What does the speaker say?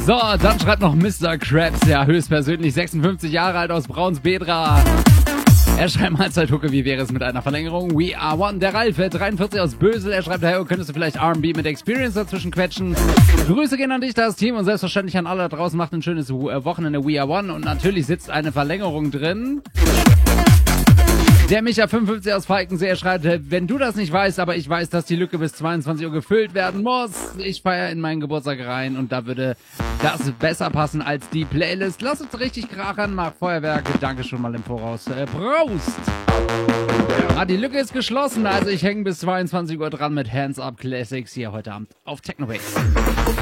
So, dann schreibt noch Mr. Krabs, ja, höchstpersönlich 56 Jahre alt aus Braunsbedra. Er schreibt Mahlzeithucke, wie wäre es mit einer Verlängerung? We are one. Der Ralf, 43 aus Bösel. Er schreibt, hey, könntest du vielleicht R&B mit Experience dazwischen quetschen? Grüße gehen an dich, das Team, und selbstverständlich an alle da draußen. Macht ein schönes Wochenende. We are one. Und natürlich sitzt eine Verlängerung drin. Der Micha 55 aus Falkensee schreibt, wenn du das nicht weißt, aber ich weiß, dass die Lücke bis 22 Uhr gefüllt werden muss. Ich feiere in meinen Geburtstag rein und da würde das besser passen als die Playlist. Lass uns richtig krachern, mach Feuerwerk. Danke schon mal im Voraus. Prost! Ah, die Lücke ist geschlossen, also ich hänge bis 22 Uhr dran mit Hands Up Classics hier heute Abend auf Technobase.